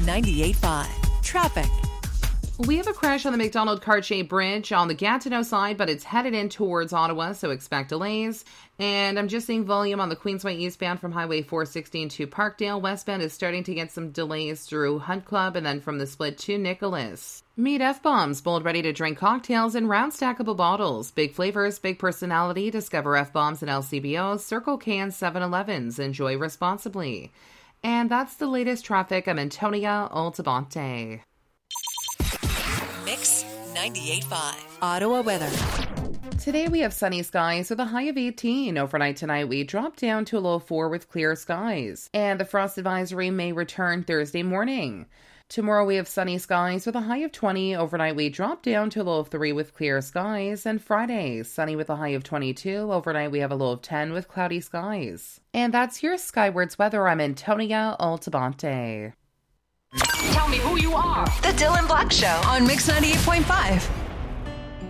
98.5. Traffic. We have a crash on the Macdonald-Cartier Bridge on the Gatineau side, but it's headed in towards Ottawa, so expect delays. And I'm just seeing volume on the Queensway eastbound from Highway 416 to Parkdale. Westbound is starting to get some delays through Hunt Club and then from the split to Nicholas. Meet F-Bombs, bold ready to drink cocktails in round stackable bottles. Big flavors, big personality. Discover F-Bombs and LCBOs, Circle K and 7-Elevens. Enjoy responsibly. And that's the latest traffic. I'm Antonia Altabonte. Mix 98.5. Ottawa weather. Today we have sunny skies with a high of 18. Overnight tonight we drop down to a low of 4 with clear skies. And the frost advisory may return Thursday morning. Tomorrow we have sunny skies with a high of 20. Overnight we drop down to a low of 3 with clear skies. And Friday, sunny with a high of 22. Overnight we have a low of 10 with cloudy skies. And that's your Skywards weather. I'm Antonia Altabonte. Tell me who you are. The Dylan Black Show on Mix 98.5.